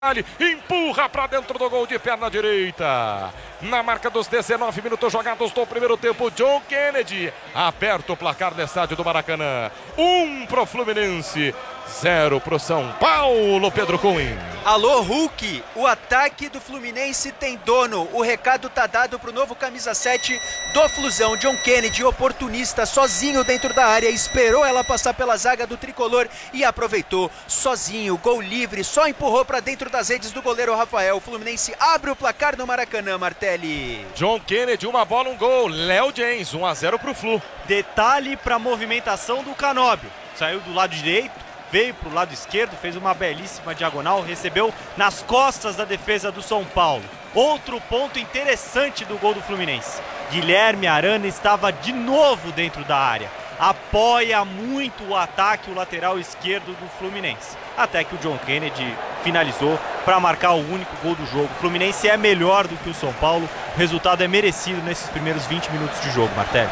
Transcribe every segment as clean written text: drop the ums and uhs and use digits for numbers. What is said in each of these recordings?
Empurra para dentro do gol de perna direita. Na marca dos 19 minutos jogados do primeiro tempo, John Kennedy aperta o placar no estádio do Maracanã. 1 pro Fluminense, 0 pro São Paulo. Pedro Cunha. Alô, Hulk, o ataque do Fluminense tem dono. O recado tá dado pro novo camisa 7 do Flusão. John Kennedy, oportunista, sozinho dentro da área, esperou ela passar pela zaga do tricolor e aproveitou sozinho, gol livre, só empurrou para dentro das redes do goleiro Rafael. O Fluminense abre o placar no Maracanã, Martelli. John Kennedy, uma bola, um gol. Léo James, 1-0 pro Flu. Detalhe para a movimentação do Canóbio. Saiu do lado direito, veio para o lado esquerdo, fez uma belíssima diagonal, recebeu nas costas da defesa do São Paulo. Outro ponto interessante do gol do Fluminense. Guilherme Arana estava de novo dentro da área. Apoia muito o ataque, o lateral esquerdo do Fluminense. Até que o John Kennedy finalizou para marcar o único gol do jogo. O Fluminense é melhor do que o São Paulo. O resultado é merecido nesses primeiros 20 minutos de jogo, Martelli.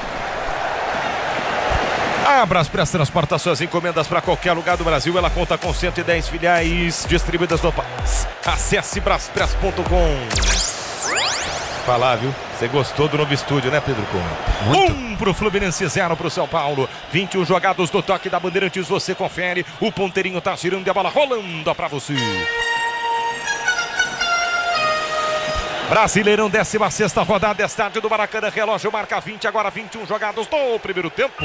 A Braspress transporta suas encomendas para qualquer lugar do Brasil. Ela conta com 110 filiais distribuídas no país. Acesse braspress.com. Falar, viu? Você gostou do novo estúdio, né, Pedro Cunha? Muito. 1 pro Fluminense, 0 pro São Paulo. 21 jogados do toque da Bandeirantes, você confere. O ponteirinho tá girando e a bola rolando pra você. Brasileirão, 16ª rodada, estádio do Maracanã. Relógio marca 20, agora 21 jogados do primeiro tempo.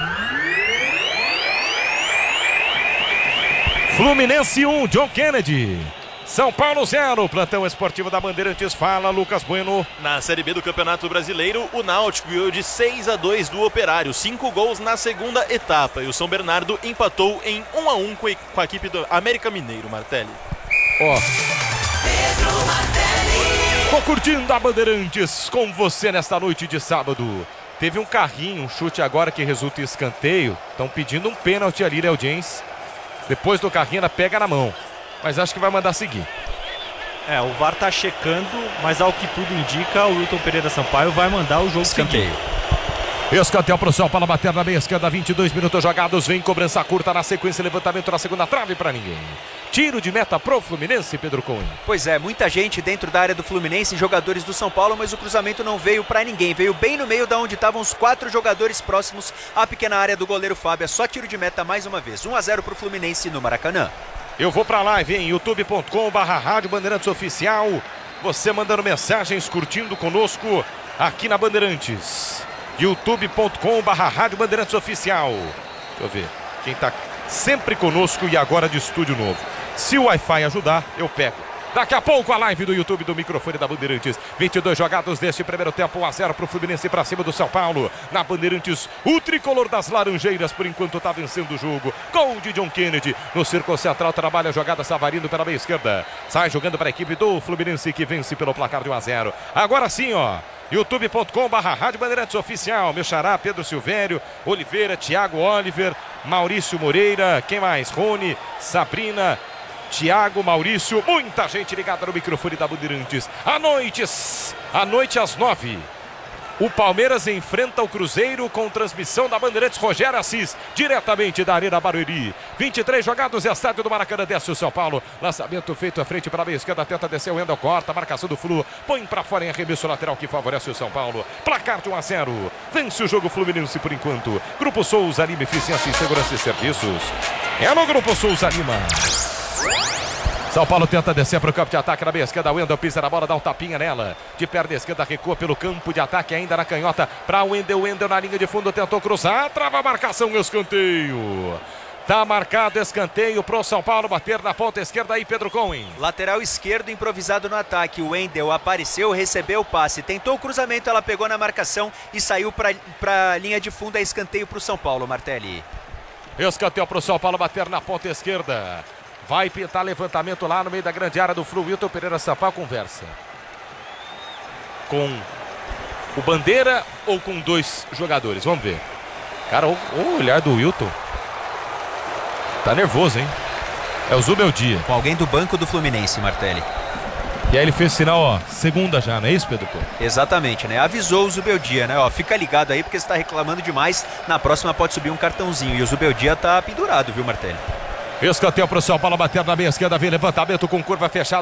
Fluminense 1, John Kennedy. São Paulo 0, plantão esportivo da Bandeirantes. Fala, Lucas Bueno. Na Série B do Campeonato Brasileiro, o Náutico ganhou de 6-2 do Operário, 5 gols na segunda etapa. E o São Bernardo empatou em 1-1 com a equipe do América Mineiro, Martelli. Ó. Tô curtindo a Bandeirantes com você nesta noite de sábado. Teve um carrinho, um chute agora que resulta em escanteio. Estão pedindo um pênalti ali, Léo James. Depois do carrinho ela pega na mão. Mas acho que vai mandar seguir. O VAR tá checando, mas ao que tudo indica, o Wilton Pereira Sampaio vai mandar o jogo seguir. Escanteio pro São Paulo bater na meia esquerda, 22 minutos jogados, vem cobrança curta na sequência, levantamento na segunda trave para ninguém. Tiro de meta pro Fluminense, Pedro Cunha. Pois é, muita gente dentro da área do Fluminense, jogadores do São Paulo, mas o cruzamento não veio para ninguém. Veio bem no meio da onde estavam os 4 jogadores próximos à pequena área do goleiro Fábio. É só tiro de meta mais uma vez. 1-0 pro Fluminense no Maracanã. Eu vou pra live em youtube.com/Rádio Bandeirantes Oficial. Você mandando mensagens, curtindo conosco aqui na Bandeirantes. youtube.com/Rádio Bandeirantes Oficial. Deixa eu ver quem tá sempre conosco e agora de estúdio novo. Se o Wi-Fi ajudar, eu pego. Daqui a pouco a live do YouTube do microfone da Bandeirantes. 22 jogados deste primeiro tempo, 1-0 pro Fluminense pra cima do São Paulo. Na Bandeirantes, o tricolor das Laranjeiras por enquanto tá vencendo o jogo. Gol de John Kennedy no círculo central, trabalha a jogada Savarino pela meia esquerda. Sai jogando para a equipe do Fluminense que vence pelo placar de 1-0. Agora sim, ó. youtube.com/Rádio Bandeirantes Oficial. Meu xará, Pedro Silvério, Oliveira, Thiago Oliver, Maurício Moreira, quem mais? Rony, Sabrina, Thiago, Maurício, muita gente ligada no microfone da Bandeirantes. À noite às 9. O Palmeiras enfrenta o Cruzeiro com transmissão da Bandeirantes. Rogério Assis, diretamente da Arena Barueri. 23 jogados, estádio do Maracanã, desce o São Paulo. Lançamento feito à frente para a meia esquerda, tenta descer o Wendel, corta, marcação do Flu, põe para fora em arremesso lateral que favorece o São Paulo. Placar de 1-0. Vence o jogo Fluminense por enquanto. Grupo Souza Lima, eficiência em segurança e serviços. É no Grupo Souza Lima. São Paulo tenta descer para o campo de ataque na meia esquerda. Wendel pisa na bola, dá um tapinha nela. De perna esquerda, recua pelo campo de ataque, ainda na canhota. Para Wendel, Wendel na linha de fundo, tentou cruzar. Trava a marcação, escanteio. Tá marcado escanteio pro São Paulo bater na ponta esquerda aí, Pedro Cunha. Lateral esquerdo improvisado no ataque. O Wendel apareceu, recebeu o passe. Tentou o cruzamento, ela pegou na marcação e saiu para linha de fundo. É escanteio pro São Paulo, Martelli. Escanteio pro São Paulo bater na ponta esquerda. Vai pintar levantamento lá no meio da grande área do Flu. Wilton Pereira Sampaio conversa com o Bandeira ou com 2 jogadores. Vamos ver. Cara, o olhar do Wilton tá nervoso, hein? É o Zubeldia. Com alguém do banco do Fluminense, Martelli. E aí ele fez sinal, ó, segunda já, não é isso, Pedro? Exatamente, né? Avisou o Zubeldia, né? Ó, fica ligado aí porque você tá reclamando demais. Na próxima pode subir um cartãozinho. E o Zubeldia tá pendurado, viu, Martelli? Escanteio para o São Paulo bater na meia esquerda. Vem levantamento com curva fechada.